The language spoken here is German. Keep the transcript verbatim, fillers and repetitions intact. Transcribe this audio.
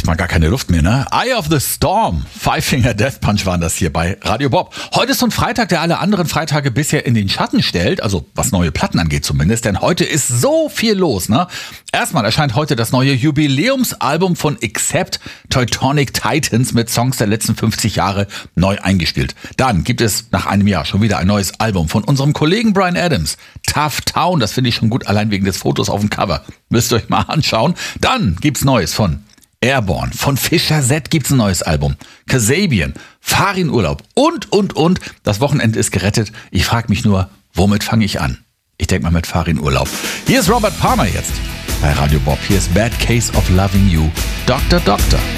erstmal gar keine Luft mehr, ne? Eye of the Storm, Five Finger Death Punch waren das hier bei Radio Bob. Heute ist so ein Freitag, der alle anderen Freitage bisher in den Schatten stellt, also was neue Platten angeht zumindest, denn heute ist so viel los, ne? Erstmal erscheint heute das neue Jubiläumsalbum von Accept, Teutonic Titans mit Songs der letzten fünfzig Jahre neu eingespielt. Dann gibt es nach einem Jahr schon wieder ein neues Album von unserem Kollegen Bryan Adams, Tough Town, das finde ich schon gut, allein wegen des Fotos auf dem Cover. Müsst ihr euch mal anschauen. Dann gibt's Neues von Airborne, von Fischer Z gibt's ein neues Album, Kasabian, Fahr in Urlaub und, und, und. Das Wochenende ist gerettet. Ich frage mich nur, womit fange ich an? Ich denke mal mit Fahr in Urlaub. Hier ist Robert Palmer jetzt bei Radio Bob. Hier ist Bad Case of Loving You, Doktor Doktor.